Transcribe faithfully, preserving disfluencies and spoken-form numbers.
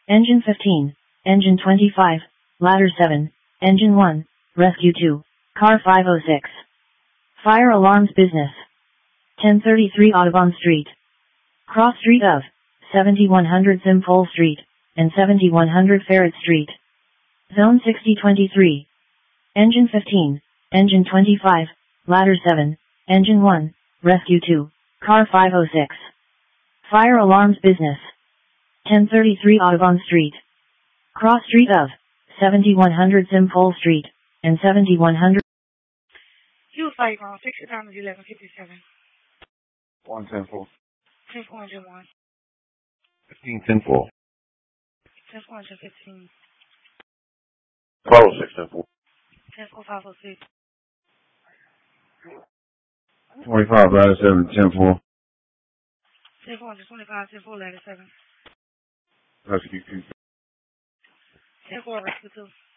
Engine fifteen, Engine twenty-five, Ladder seven, Engine one, Rescue two, Car five oh six. Fire alarms business. ten thirty-three Audubon Street. Cross street of seventy-one hundred Zimpole Street and seventy-one hundred Ferret Street. Zone sixty twenty-three. Engine fifteen, Engine twenty-five, Ladder seven, Engine one, Rescue two, Car five oh six. Fire alarms business. ten thirty-three Audubon Street. Cross street of seventy-one hundred Zimpole Street and seventy-one hundred. You fight on fix it time is eleven fifty-seven. One ten four. Ten four hundred one. Fifteen ten four. Ten four hundred fifteen. Five oh six ten four. Ten four five oh six. Twenty five ladder seven ten four. Ten four hundred twenty five ten four ladder seven. Rescue two. Ten four rescue two.